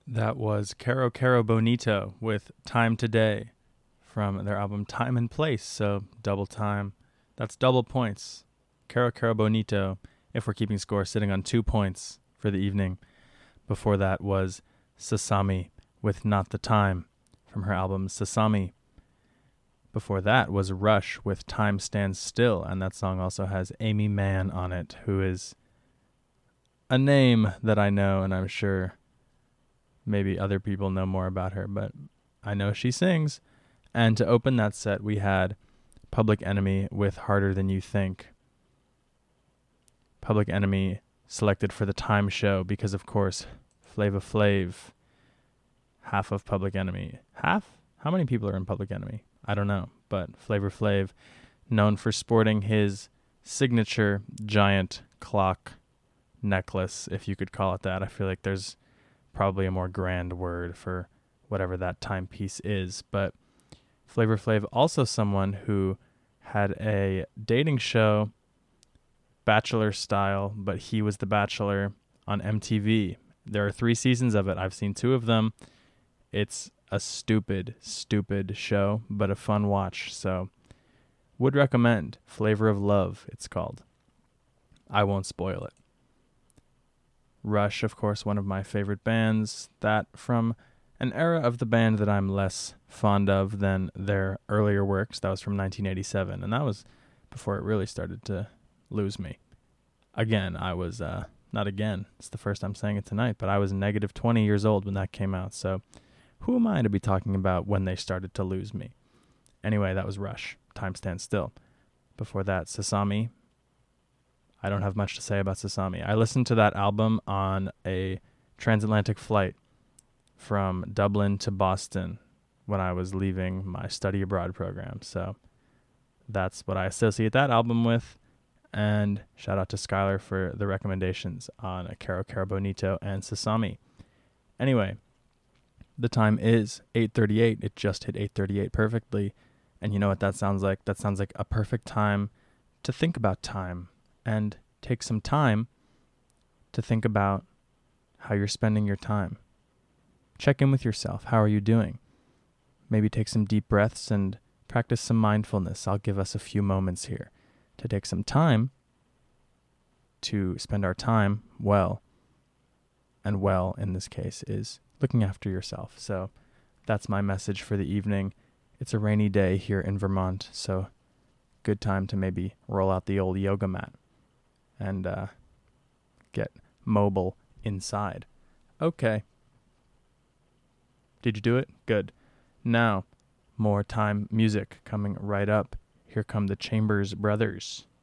That was Caro Caro Bonito with Time Today from their album Time and Place. So double time. That's double points. Caro Caro Bonito, if we're keeping score, sitting on 2 points for the evening. Before that was Sasami with Not the Time from her album Sasami. Before that was Rush with Time Stands Still, and that song also has Amy Mann on it, who is a name that I know, and I'm sure maybe other people know more about her, but I know she sings. And to open that set, we had Public Enemy with Harder Than You Think. Public Enemy selected for the Time show because, of course, Flava Flav, half of Public Enemy. Half? How many people are in Public Enemy? I don't know, but Flavor Flav, known for sporting his signature giant clock necklace, if you could call it that. I feel like there's probably a more grand word for whatever that timepiece is, but Flavor Flav also someone who had a dating show, Bachelor style, but he was the Bachelor on MTV. There are 3 seasons of it. I've seen 2 of them. It's a stupid show, but a fun watch, so would recommend. Flavor of Love, it's called. I won't spoil it. Rush, of course, one of my favorite bands, that from an era of the band that I'm less fond of than their earlier works. That was from 1987, and that was before it really started to lose me. Again, I was, not again, it's the first I'm saying it tonight, but I was negative 20 years old when that came out, so who am I to be talking about when they started to lose me? Anyway, that was Rush, Time Stands Still. Before that, Sasami. I don't have much to say about Sasami. I listened to that album on a transatlantic flight from Dublin to Boston when I was leaving my study abroad program. So that's what I associate that album with. And shout out to Skylar for the recommendations on Caro Caro Bonito and Sasami. Anyway, the time is 8:38. It just hit 8:38 perfectly. And you know what that sounds like? That sounds like a perfect time to think about time and take some time to think about how you're spending your time. Check in with yourself. How are you doing? Maybe take some deep breaths and practice some mindfulness. I'll give us a few moments here to take some time to spend our time well. And well, in this case, is looking after yourself. So that's my message for the evening. It's a rainy day here in Vermont, so good time to maybe roll out the old yoga mat and get mobile inside. Okay. Did you do it? Good. Now, more time music coming right up. Here come the Chambers Brothers.